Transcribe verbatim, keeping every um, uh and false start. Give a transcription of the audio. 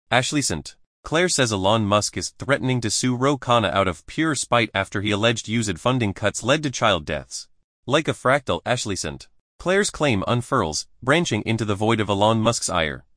Ashleysant. Claire says Elon Musk is threatening to sue Ro Khanna out of pure spite after he alleged used funding cuts led to child deaths. Like a fractal, Ashleysant. Claire's claim unfurls, branching into the void of Elon Musk's ire.